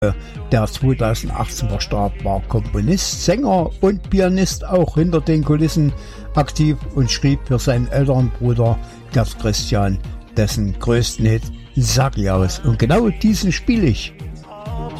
der 2018 verstarb, war Komponist, Sänger und Pianist, auch hinter den Kulissen aktiv und schrieb für seinen älteren Bruder Gerd Christian dessen größten Hit Sag ich aus. Und genau diesen spiele ich.